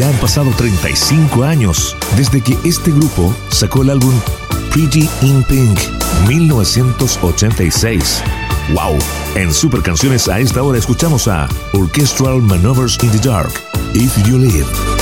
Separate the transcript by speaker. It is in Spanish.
Speaker 1: Ya han pasado 35 años desde que este grupo sacó el álbum Pretty in Pink, 1986. ¡Wow! En Super Canciones a esta hora escuchamos a Orchestral Maneuvers in the Dark, If You Live.